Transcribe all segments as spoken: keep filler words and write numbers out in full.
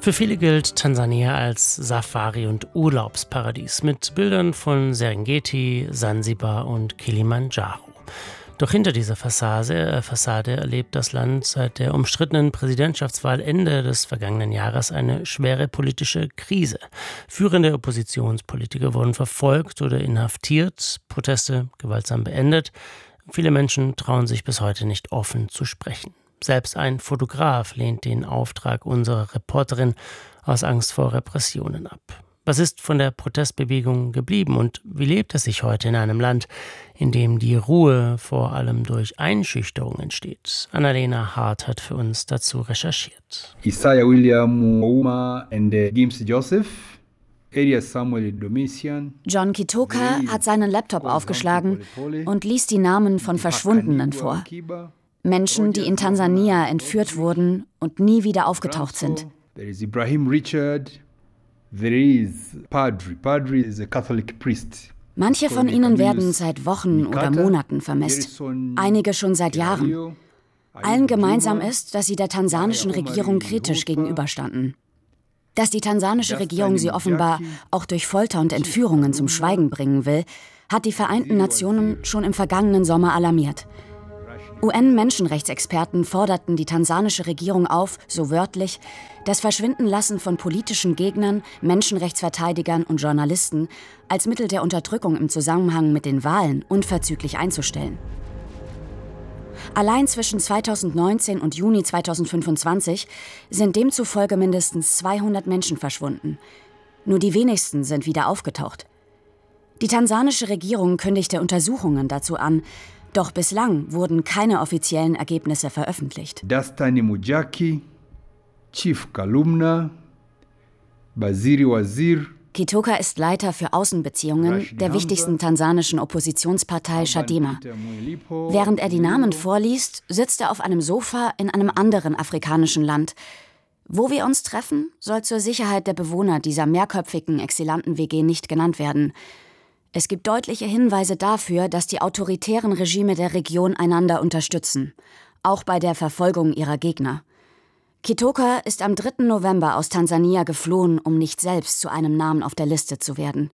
Für viele gilt Tansania als Safari- und Urlaubsparadies mit Bildern von Serengeti, Sansibar und Kilimanjaro. Doch hinter dieser Fassade, äh, Fassade erlebt das Land seit der umstrittenen Präsidentschaftswahl Ende des vergangenen Jahres eine schwere politische Krise. Führende Oppositionspolitiker wurden verfolgt oder inhaftiert, Proteste gewaltsam beendet. Viele Menschen trauen sich bis heute nicht offen zu sprechen. Selbst ein Fotograf lehnt den Auftrag unserer Reporterin aus Angst vor Repressionen ab. Was ist von der Protestbewegung geblieben und wie lebt es sich heute in einem Land, in dem die Ruhe vor allem durch Einschüchterung entsteht? Annalena Hart hat für uns dazu recherchiert. Isaiah William Ouma und Gims Joseph. John Kitoka hat seinen Laptop aufgeschlagen und liest die Namen von Verschwundenen vor. Menschen, die in Tansania entführt wurden und nie wieder aufgetaucht sind. There is Ibrahim Richard. There is Padre. Padre is a Catholic priest. Manche von ihnen werden seit Wochen oder Monaten vermisst, einige schon seit Jahren. Allen gemeinsam ist, dass sie der tansanischen Regierung kritisch gegenüberstanden. Dass die tansanische Regierung sie offenbar auch durch Folter und Entführungen zum Schweigen bringen will, hat die Vereinten Nationen schon im vergangenen Sommer alarmiert. U N-Menschenrechtsexperten forderten die tansanische Regierung auf, so wörtlich, das Verschwindenlassen von politischen Gegnern, Menschenrechtsverteidigern und Journalisten als Mittel der Unterdrückung im Zusammenhang mit den Wahlen unverzüglich einzustellen. Allein zwischen zweitausendneunzehn und Juni zweitausendfünfundzwanzig sind demzufolge mindestens zweihundert Menschen verschwunden. Nur die wenigsten sind wieder aufgetaucht. Die tansanische Regierung kündigte Untersuchungen dazu an, doch bislang wurden keine offiziellen Ergebnisse veröffentlicht. Dastani Mujaki, Chief Kalumna, Basiri Wazir. Kitoka ist Leiter für Außenbeziehungen der wichtigsten tansanischen Oppositionspartei Chadema. Während er die Namen vorliest, sitzt er auf einem Sofa in einem anderen afrikanischen Land. Wo wir uns treffen, soll zur Sicherheit der Bewohner dieser mehrköpfigen Exilanten-W G nicht genannt werden. Es gibt deutliche Hinweise dafür, dass die autoritären Regime der Region einander unterstützen, auch bei der Verfolgung ihrer Gegner. Kitoka ist am dritten November aus Tansania geflohen, um nicht selbst zu einem Namen auf der Liste zu werden.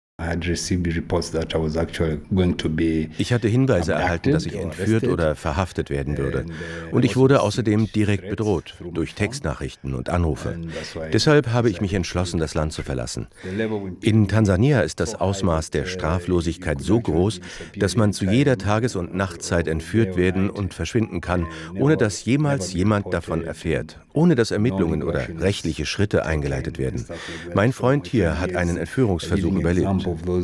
Ich hatte Hinweise erhalten, dass ich entführt oder verhaftet werden würde. Und ich wurde außerdem direkt bedroht, durch Textnachrichten und Anrufe. Deshalb habe ich mich entschlossen, das Land zu verlassen. In Tansania ist das Ausmaß der Straflosigkeit so groß, dass man zu jeder Tages- und Nachtzeit entführt werden und verschwinden kann, ohne dass jemals jemand davon erfährt, ohne dass Ermittlungen oder rechtliche Schritte eingeleitet werden. Mein Freund hier hat einen Entführungsversuch überlebt.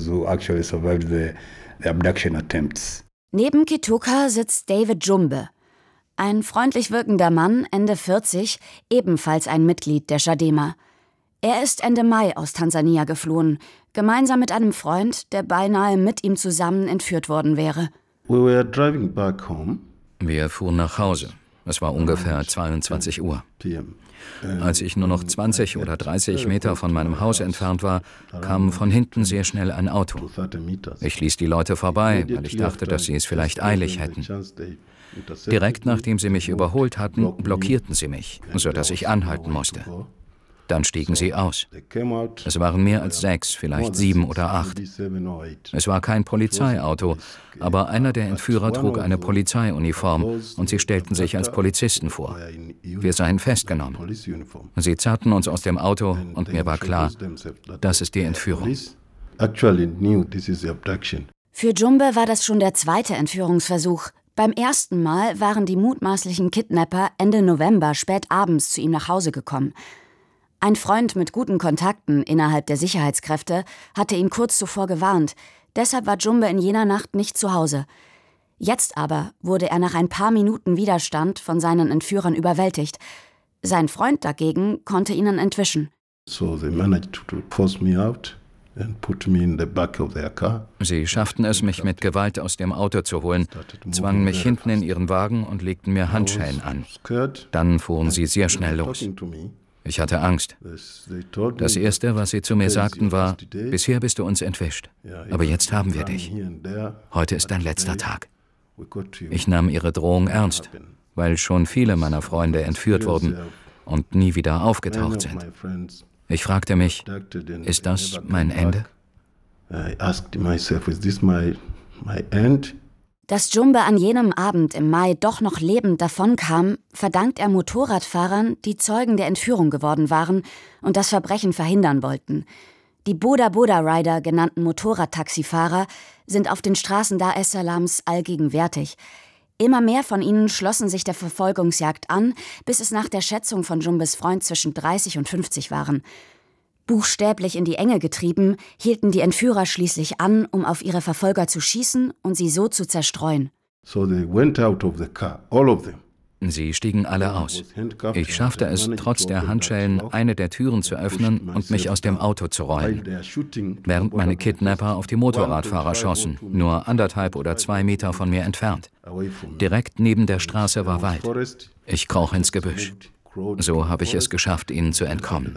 Neben Kitoka sitzt David Jumbe, ein freundlich wirkender Mann, Ende vierzig, ebenfalls ein Mitglied der Chadema. Er ist Ende Mai aus Tansania geflohen, gemeinsam mit einem Freund, der beinahe mit ihm zusammen entführt worden wäre. Wir fuhren nach Hause. Es war ungefähr zweiundzwanzig Uhr. Als ich nur noch zwanzig oder dreißig Meter von meinem Haus entfernt war, kam von hinten sehr schnell ein Auto. Ich ließ die Leute vorbei, weil ich dachte, dass sie es vielleicht eilig hätten. Direkt nachdem sie mich überholt hatten, blockierten sie mich, sodass ich anhalten musste. Dann stiegen sie aus. Es waren mehr als sechs, vielleicht sieben oder acht. Es war kein Polizeiauto, aber einer der Entführer trug eine Polizeiuniform und sie stellten sich als Polizisten vor. Wir seien festgenommen. Sie zerrten uns aus dem Auto und mir war klar, das ist die Entführung. Für Jumbe war das schon der zweite Entführungsversuch. Beim ersten Mal waren die mutmaßlichen Kidnapper Ende November spät abends zu ihm nach Hause gekommen. Ein Freund mit guten Kontakten innerhalb der Sicherheitskräfte hatte ihn kurz zuvor gewarnt. Deshalb war Jumbe in jener Nacht nicht zu Hause. Jetzt aber wurde er nach ein paar Minuten Widerstand von seinen Entführern überwältigt. Sein Freund dagegen konnte ihnen entwischen. So they managed to force me out and put me in the back of their car. Sie schafften es, mich mit Gewalt aus dem Auto zu holen, zwangen mich hinten in ihren Wagen und legten mir Handschellen an. Dann fuhren sie sehr schnell los. Ich hatte Angst. Das Erste, was sie zu mir sagten, war, bisher bist du uns entwischt, aber jetzt haben wir dich. Heute ist dein letzter Tag. Ich nahm ihre Drohung ernst, weil schon viele meiner Freunde entführt wurden und nie wieder aufgetaucht sind. Ich fragte mich, ist das mein Ende? Dass Jumbe an jenem Abend im Mai doch noch lebend davonkam, verdankt er Motorradfahrern, die Zeugen der Entführung geworden waren und das Verbrechen verhindern wollten. Die Boda Boda Rider, genannten Motorradtaxifahrer, sind auf den Straßen Dar es Salams allgegenwärtig. Immer mehr von ihnen schlossen sich der Verfolgungsjagd an, bis es nach der Schätzung von Jumbes Freund zwischen dreißig und fünfzig waren. Buchstäblich in die Enge getrieben, hielten die Entführer schließlich an, um auf ihre Verfolger zu schießen und sie so zu zerstreuen. So they went out of the car, all of them. Sie stiegen alle aus. Ich schaffte es, trotz der Handschellen, eine der Türen zu öffnen und mich aus dem Auto zu rollen, während meine Kidnapper auf die Motorradfahrer schossen, nur anderthalb oder zwei Meter von mir entfernt. Direkt neben der Straße war Wald. Ich kroch ins Gebüsch. So habe ich es geschafft, ihnen zu entkommen.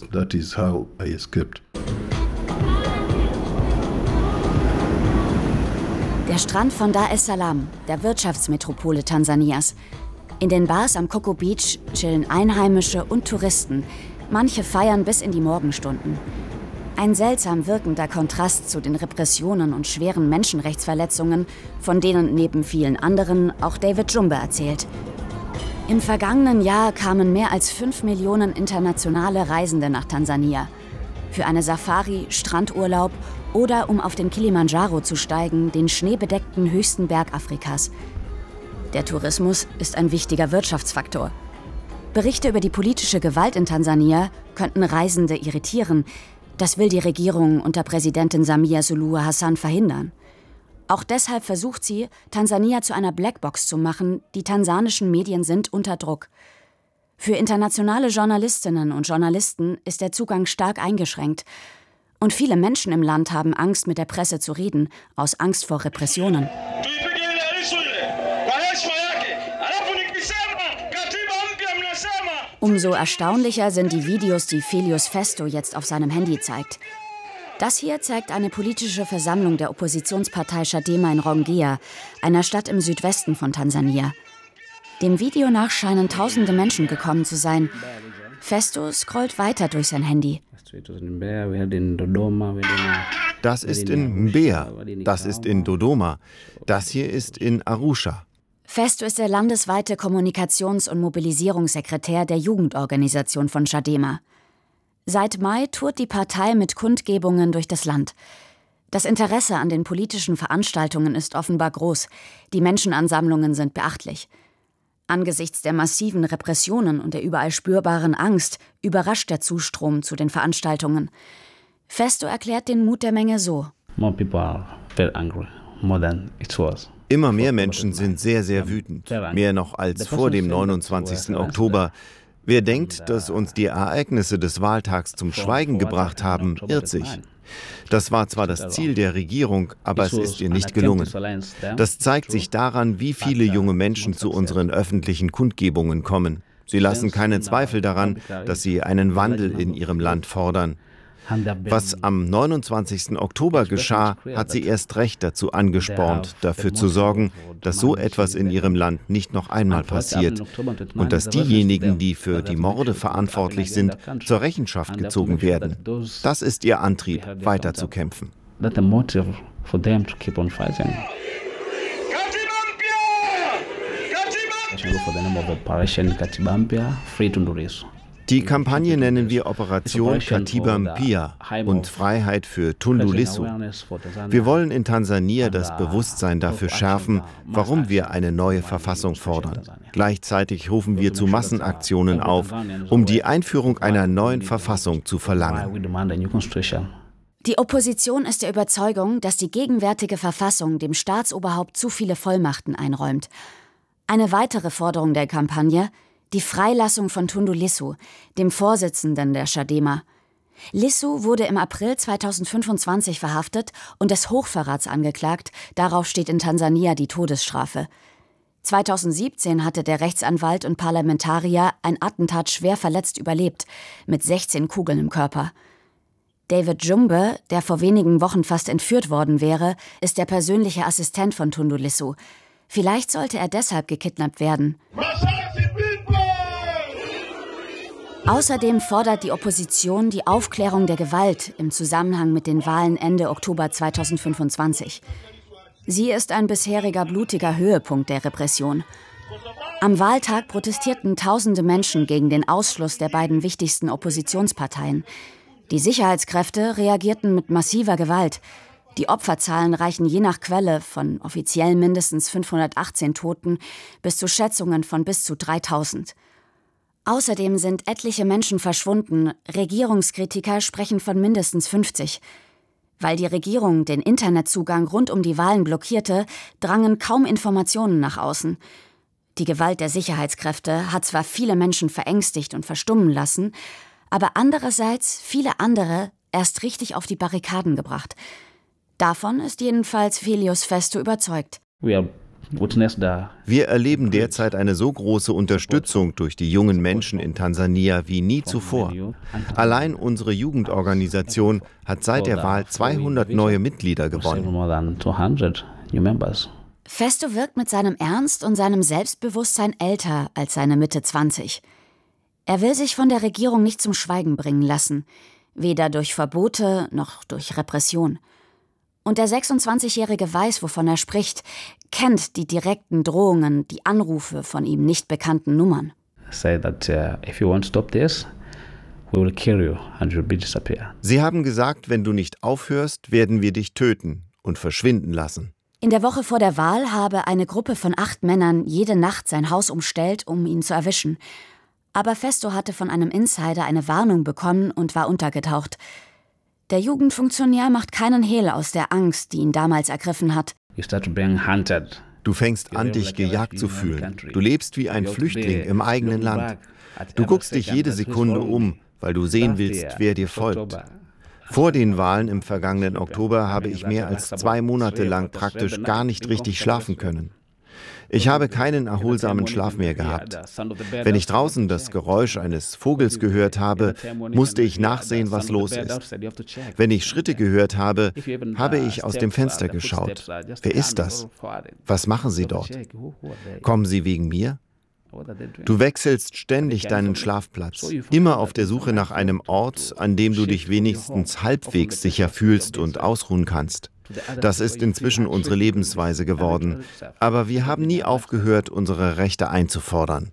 Der Strand von Dar es Salaam, der Wirtschaftsmetropole Tansanias. In den Bars am Coco Beach chillen Einheimische und Touristen. Manche feiern bis in die Morgenstunden. Ein seltsam wirkender Kontrast zu den Repressionen und schweren Menschenrechtsverletzungen, von denen neben vielen anderen auch David Jumbe erzählt. Im vergangenen Jahr kamen mehr als fünf Millionen internationale Reisende nach Tansania. Für eine Safari, Strandurlaub oder um auf den Kilimanjaro zu steigen, den schneebedeckten höchsten Berg Afrikas. Der Tourismus ist ein wichtiger Wirtschaftsfaktor. Berichte über die politische Gewalt in Tansania könnten Reisende irritieren. Das will die Regierung unter Präsidentin Samia Suluhu Hassan verhindern. Auch deshalb versucht sie, Tansania zu einer Blackbox zu machen. Die tansanischen Medien sind unter Druck. Für internationale Journalistinnen und Journalisten ist der Zugang stark eingeschränkt. Und viele Menschen im Land haben Angst, mit der Presse zu reden, aus Angst vor Repressionen. Umso erstaunlicher sind die Videos, die Felius Festo jetzt auf seinem Handy zeigt. Das hier zeigt eine politische Versammlung der Oppositionspartei Chadema in Rongea, einer Stadt im Südwesten von Tansania. Dem Video nach scheinen tausende Menschen gekommen zu sein. Festo scrollt weiter durch sein Handy. Das ist in Mbeya, das ist in Dodoma, das hier ist in Arusha. Festo ist der landesweite Kommunikations- und Mobilisierungssekretär der Jugendorganisation von Chadema. Seit Mai tourt die Partei mit Kundgebungen durch das Land. Das Interesse an den politischen Veranstaltungen ist offenbar groß. Die Menschenansammlungen sind beachtlich. Angesichts der massiven Repressionen und der überall spürbaren Angst überrascht der Zustrom zu den Veranstaltungen. Festo erklärt den Mut der Menge so. Immer mehr Menschen sind sehr, sehr wütend. Mehr noch als vor dem neunundzwanzigsten Oktober. Wer denkt, dass uns die Ereignisse des Wahltags zum Schweigen gebracht haben, irrt sich. Das war zwar das Ziel der Regierung, aber es ist ihr nicht gelungen. Das zeigt sich daran, wie viele junge Menschen zu unseren öffentlichen Kundgebungen kommen. Sie lassen keinen Zweifel daran, dass sie einen Wandel in ihrem Land fordern. Was am neunundzwanzigsten Oktober geschah, hat sie erst recht dazu angespornt, dafür zu sorgen, dass so etwas in ihrem Land nicht noch einmal passiert und dass diejenigen, die für die Morde verantwortlich sind, zur Rechenschaft gezogen werden. Das ist ihr Antrieb, weiterzukämpfen. Die Kampagne nennen wir Operation Katiba Mpya und Freiheit für Tundu Lissu. Wir wollen in Tansania das Bewusstsein dafür schärfen, warum wir eine neue Verfassung fordern. Gleichzeitig rufen wir zu Massenaktionen auf, um die Einführung einer neuen Verfassung zu verlangen. Die Opposition ist der Überzeugung, dass die gegenwärtige Verfassung dem Staatsoberhaupt zu viele Vollmachten einräumt. Eine weitere Forderung der Kampagne: die Freilassung von Tundu Lissu, dem Vorsitzenden der Chadema. Lissu wurde im April zweitausendfünfundzwanzig verhaftet und des Hochverrats angeklagt. Darauf steht in Tansania die Todesstrafe. zweitausendsiebzehn hatte der Rechtsanwalt und Parlamentarier ein Attentat schwer verletzt überlebt, mit sechzehn Kugeln im Körper. David Jumbe, der vor wenigen Wochen fast entführt worden wäre, ist der persönliche Assistent von Tundu Lissu. Vielleicht sollte er deshalb gekidnappt werden. Außerdem fordert die Opposition die Aufklärung der Gewalt im Zusammenhang mit den Wahlen Ende Oktober zweitausendfünfundzwanzig. Sie ist ein bisheriger blutiger Höhepunkt der Repression. Am Wahltag protestierten tausende Menschen gegen den Ausschluss der beiden wichtigsten Oppositionsparteien. Die Sicherheitskräfte reagierten mit massiver Gewalt. Die Opferzahlen reichen je nach Quelle von offiziell mindestens fünfhundertachtzehn Toten bis zu Schätzungen von bis zu dreitausend. Außerdem sind etliche Menschen verschwunden. Regierungskritiker sprechen von mindestens fünfzig. Weil die Regierung den Internetzugang rund um die Wahlen blockierte, drangen kaum Informationen nach außen. Die Gewalt der Sicherheitskräfte hat zwar viele Menschen verängstigt und verstummen lassen, aber andererseits viele andere erst richtig auf die Barrikaden gebracht. Davon ist jedenfalls Felius Festo überzeugt. Wir erleben derzeit eine so große Unterstützung durch die jungen Menschen in Tansania wie nie zuvor. Allein unsere Jugendorganisation hat seit der Wahl zweihundert neue Mitglieder gewonnen. Festo wirkt mit seinem Ernst und seinem Selbstbewusstsein älter als seine Mitte zwanzig. Er will sich von der Regierung nicht zum Schweigen bringen lassen, weder durch Verbote noch durch Repression. Und der sechsundzwanzigjährige weiß, wovon er spricht, kennt die direkten Drohungen, die Anrufe von ihm nicht bekannten Nummern. Sie haben gesagt, wenn du nicht aufhörst, werden wir dich töten und verschwinden lassen. In der Woche vor der Wahl habe eine Gruppe von acht Männern jede Nacht sein Haus umstellt, um ihn zu erwischen. Aber Festo hatte von einem Insider eine Warnung bekommen und war untergetaucht. Der Jugendfunktionär macht keinen Hehl aus der Angst, die ihn damals ergriffen hat. Du fängst an, dich gejagt zu fühlen. Du lebst wie ein Flüchtling im eigenen Land. Du guckst dich jede Sekunde um, weil du sehen willst, wer dir folgt. Vor den Wahlen im vergangenen Oktober habe ich mehr als zwei Monate lang praktisch gar nicht richtig schlafen können. Ich habe keinen erholsamen Schlaf mehr gehabt. Wenn ich draußen das Geräusch eines Vogels gehört habe, musste ich nachsehen, was los ist. Wenn ich Schritte gehört habe, habe ich aus dem Fenster geschaut. Wer ist das? Was machen sie dort? Kommen sie wegen mir? Du wechselst ständig deinen Schlafplatz, immer auf der Suche nach einem Ort, an dem du dich wenigstens halbwegs sicher fühlst und ausruhen kannst. Das ist inzwischen unsere Lebensweise geworden. Aber wir haben nie aufgehört, unsere Rechte einzufordern.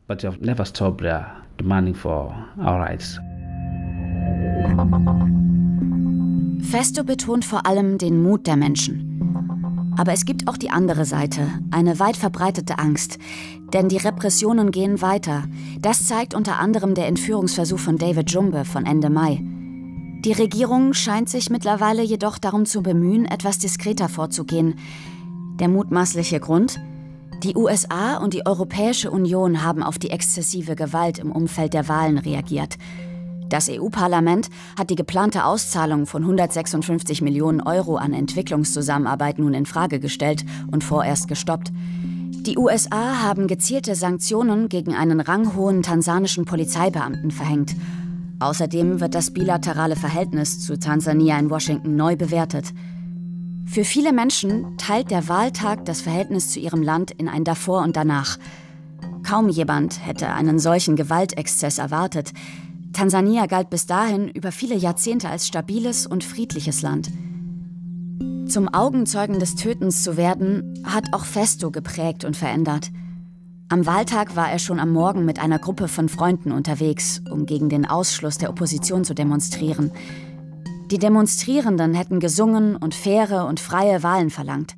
Festo betont vor allem den Mut der Menschen. Aber es gibt auch die andere Seite, eine weit verbreitete Angst. Denn die Repressionen gehen weiter. Das zeigt unter anderem der Entführungsversuch von David Jumbe von Ende Mai. Die Regierung scheint sich mittlerweile jedoch darum zu bemühen, etwas diskreter vorzugehen. Der mutmaßliche Grund? Die U S A und die Europäische Union haben auf die exzessive Gewalt im Umfeld der Wahlen reagiert. Das E U-Parlament hat die geplante Auszahlung von hundertsechsundfünfzig Millionen Euro an Entwicklungszusammenarbeit nun in Frage gestellt und vorerst gestoppt. Die U S A haben gezielte Sanktionen gegen einen ranghohen tansanischen Polizeibeamten verhängt. Außerdem wird das bilaterale Verhältnis zu Tansania in Washington neu bewertet. Für viele Menschen teilt der Wahltag das Verhältnis zu ihrem Land in ein Davor und Danach. Kaum jemand hätte einen solchen Gewaltexzess erwartet. Tansania galt bis dahin über viele Jahrzehnte als stabiles und friedliches Land. Zum Augenzeugen des Tötens zu werden, hat auch Festo geprägt und verändert. Am Wahltag war er schon am Morgen mit einer Gruppe von Freunden unterwegs, um gegen den Ausschluss der Opposition zu demonstrieren. Die Demonstrierenden hätten gesungen und faire und freie Wahlen verlangt.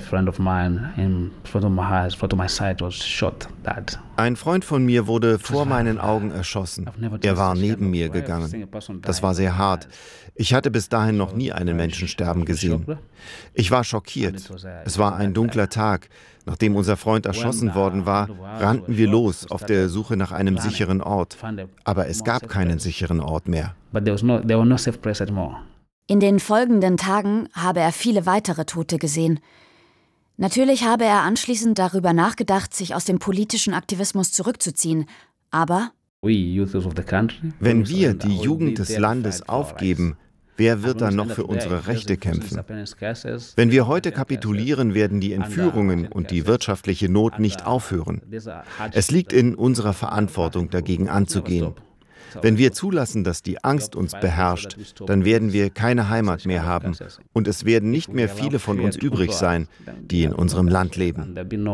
Ein Freund von mir wurde vor meinen Augen erschossen. Er war neben mir gegangen. Das war sehr hart. Ich hatte bis dahin noch nie einen Menschen sterben gesehen. Ich war schockiert. Es war ein dunkler Tag. Nachdem unser Freund erschossen worden war, rannten wir los auf der Suche nach einem sicheren Ort. Aber es gab keinen sicheren Ort mehr. In den folgenden Tagen habe er viele weitere Tote gesehen. Natürlich habe er anschließend darüber nachgedacht, sich aus dem politischen Aktivismus zurückzuziehen. Aber wenn wir die Jugend des Landes aufgeben, wer wird dann noch für unsere Rechte kämpfen? Wenn wir heute kapitulieren, werden die Entführungen und die wirtschaftliche Not nicht aufhören. Es liegt in unserer Verantwortung, dagegen anzugehen. Wenn wir zulassen, dass die Angst uns beherrscht, dann werden wir keine Heimat mehr haben und es werden nicht mehr viele von uns übrig sein, die in unserem Land leben.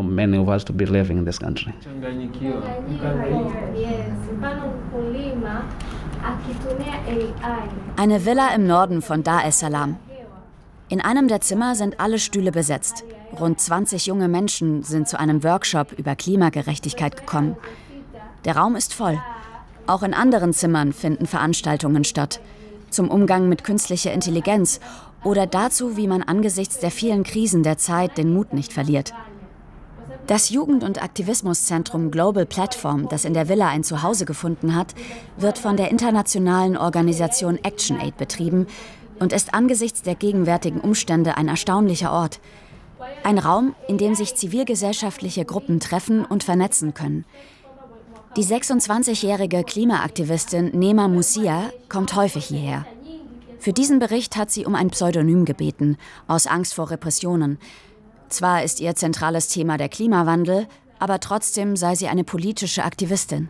Eine Villa im Norden von Dar es Salaam. In einem der Zimmer sind alle Stühle besetzt. Rund zwanzig junge Menschen sind zu einem Workshop über Klimagerechtigkeit gekommen. Der Raum ist voll. Auch in anderen Zimmern finden Veranstaltungen statt. Zum Umgang mit künstlicher Intelligenz oder dazu, wie man angesichts der vielen Krisen der Zeit den Mut nicht verliert. Das Jugend- und Aktivismuszentrum Global Platform, das in der Villa ein Zuhause gefunden hat, wird von der internationalen Organisation ActionAid betrieben und ist angesichts der gegenwärtigen Umstände ein erstaunlicher Ort. Ein Raum, in dem sich zivilgesellschaftliche Gruppen treffen und vernetzen können. Die sechsundzwanzigjährige Klimaaktivistin Nema Musia kommt häufig hierher. Für diesen Bericht hat sie um ein Pseudonym gebeten, aus Angst vor Repressionen. Zwar ist ihr zentrales Thema der Klimawandel, aber trotzdem sei sie eine politische Aktivistin.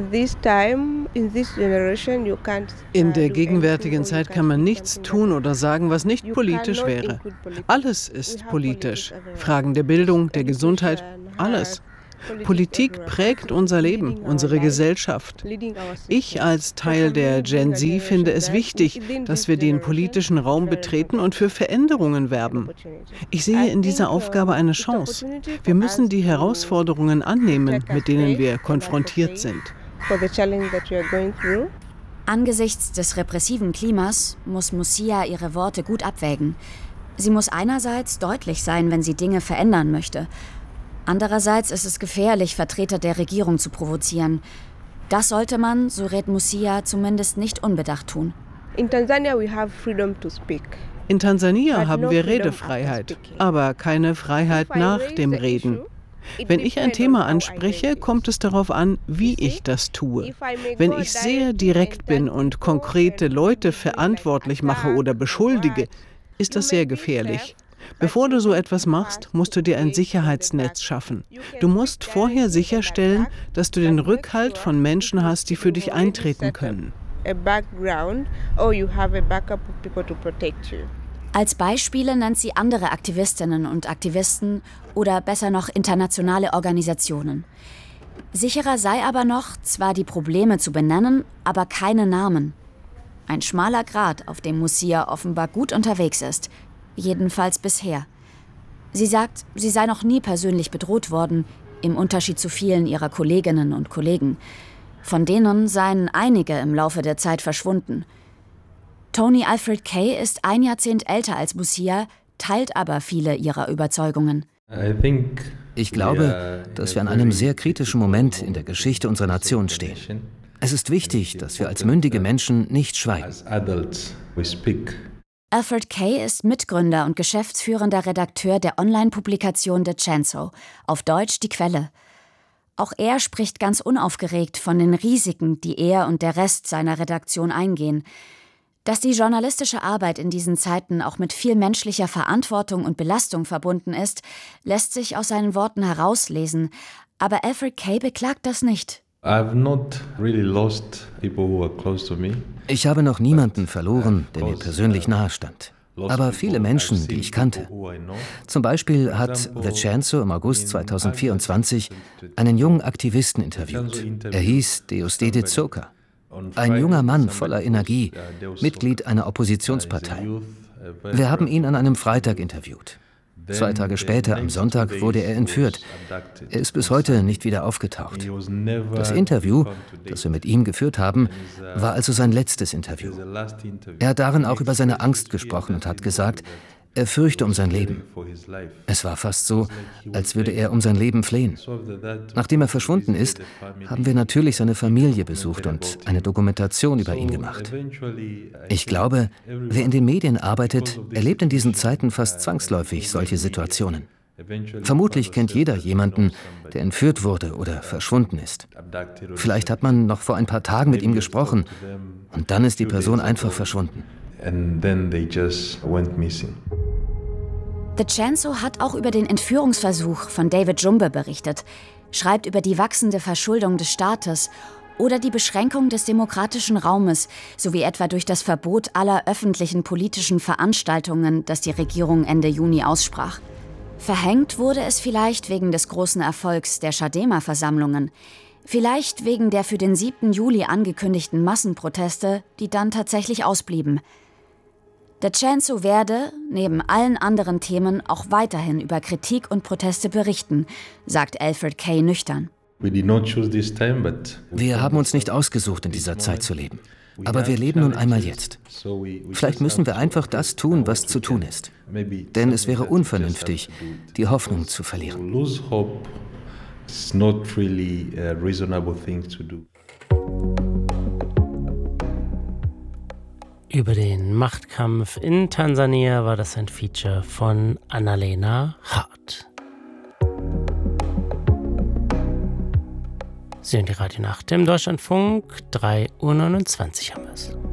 In der gegenwärtigen Zeit kann man nichts tun oder sagen, was nicht politisch wäre. Alles ist politisch. Fragen der Bildung, der Gesundheit, alles. Politik prägt unser Leben, unsere Gesellschaft. Ich als Teil der Gen Z finde es wichtig, dass wir den politischen Raum betreten und für Veränderungen werben. Ich sehe in dieser Aufgabe eine Chance. Wir müssen die Herausforderungen annehmen, mit denen wir konfrontiert sind. Angesichts des repressiven Klimas muss Musia ihre Worte gut abwägen. Sie muss einerseits deutlich sein, wenn sie Dinge verändern möchte. Andererseits ist es gefährlich, Vertreter der Regierung zu provozieren. Das sollte man, so rät Musia, zumindest nicht unbedacht tun. In Tansania haben wir Redefreiheit, aber keine Freiheit nach dem Reden. Wenn ich ein Thema anspreche, kommt es darauf an, wie ich das tue. Wenn ich sehr direkt bin und konkrete Leute verantwortlich mache oder beschuldige, ist das sehr gefährlich. Bevor du so etwas machst, musst du dir ein Sicherheitsnetz schaffen. Du musst vorher sicherstellen, dass du den Rückhalt von Menschen hast, die für dich eintreten können. Als Beispiele nennt sie andere Aktivistinnen und Aktivisten oder besser noch internationale Organisationen. Sicherer sei aber noch, zwar die Probleme zu benennen, aber keine Namen. Ein schmaler Grat, auf dem Musia offenbar gut unterwegs ist. Jedenfalls bisher. Sie sagt, sie sei noch nie persönlich bedroht worden, im Unterschied zu vielen ihrer Kolleginnen und Kollegen. Von denen seien einige im Laufe der Zeit verschwunden. Tony Alfred Kay ist ein Jahrzehnt älter als Musia, teilt aber viele ihrer Überzeugungen. Ich glaube, dass wir an einem sehr kritischen Moment in der Geschichte unserer Nation stehen. Es ist wichtig, dass wir als mündige Menschen nicht schweigen. Alfred Kay ist Mitgründer und geschäftsführender Redakteur der Online-Publikation The Chanzo, auf Deutsch Die Quelle. Auch er spricht ganz unaufgeregt von den Risiken, die er und der Rest seiner Redaktion eingehen. Dass die journalistische Arbeit in diesen Zeiten auch mit viel menschlicher Verantwortung und Belastung verbunden ist, lässt sich aus seinen Worten herauslesen. Aber Alfred Kay beklagt das nicht. Ich habe noch niemanden verloren, der mir persönlich nahestand. Aber viele Menschen, die ich kannte. Zum Beispiel hat The Chanzo im August zweitausendvierundzwanzig einen jungen Aktivisten interviewt. Er hieß Deusdedit Soka. Ein junger Mann voller Energie, Mitglied einer Oppositionspartei. Wir haben ihn an einem Freitag interviewt. Zwei Tage später, am Sonntag, wurde er entführt. Er ist bis heute nicht wieder aufgetaucht. Das Interview, das wir mit ihm geführt haben, war also sein letztes Interview. Er hat darin auch über seine Angst gesprochen und hat gesagt, er fürchte um sein Leben. Es war fast so, als würde er um sein Leben flehen. Nachdem er verschwunden ist, haben wir natürlich seine Familie besucht und eine Dokumentation über ihn gemacht. Ich glaube, wer in den Medien arbeitet, erlebt in diesen Zeiten fast zwangsläufig solche Situationen. Vermutlich kennt jeder jemanden, der entführt wurde oder verschwunden ist. Vielleicht hat man noch vor ein paar Tagen mit ihm gesprochen und dann ist die Person einfach verschwunden. And then they just went missing. The Chanzo hat auch über den Entführungsversuch von David Jumbe berichtet, schreibt über die wachsende Verschuldung des Staates Oder die Beschränkung des demokratischen Raumes, sowie etwa durch das Verbot aller öffentlichen politischen Veranstaltungen, das die Regierung Ende Juni aussprach. Verhängt wurde es vielleicht wegen des großen Erfolgs der Chadema-Versammlungen, vielleicht wegen der für den siebten Juli angekündigten Massenproteste, die dann tatsächlich ausblieben. De Censo werde, neben allen anderen Themen, auch weiterhin über Kritik und Proteste berichten, sagt Alfred Kay nüchtern. Wir haben uns nicht ausgesucht, in dieser Zeit zu leben. Aber wir leben nun einmal jetzt. Vielleicht müssen wir einfach das tun, was zu tun ist. Denn es wäre unvernünftig, die Hoffnung zu verlieren. Über den Machtkampf in Tansania war das ein Feature von Annalena Hart. Sie hören die Radio Nacht im Deutschlandfunk, drei Uhr neunundzwanzig haben wir es.